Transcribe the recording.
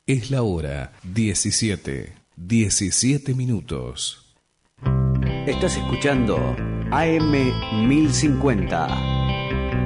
Es la hora 17 minutos. Estás escuchando AM 1050